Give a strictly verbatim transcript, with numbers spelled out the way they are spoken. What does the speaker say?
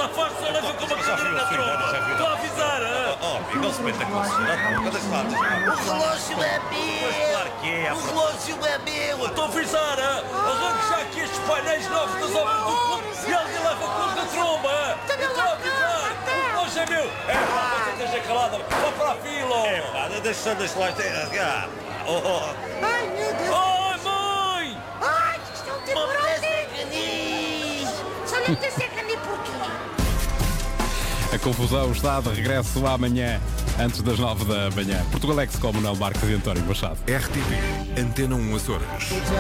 safar-se, leva com uma cadeira na tromba. Estou a avisar, hã? Oh, igual se mete a considerar, quando as falas, O relógio é meu! claro que é. O relógio é meu! Estou a avisar, hã? Arranque já aqui estes painéis novos das obras do clube e alguém leva com os na tromba, hã? Estou a avisar. O relógio é meu. É, pá, você esteja calada. Vá para a fila. É, pá, deixa, deixa lá. Ah, oh, oh. Ai, meu Deus! Ai, mãe! Ai, isto é um temporal! Só deve ter secani porquê? A confusão está de regresso amanhã, antes das nove da manhã. Portugalex com Manuel Marques e António Machado. R T P Antena um Açores.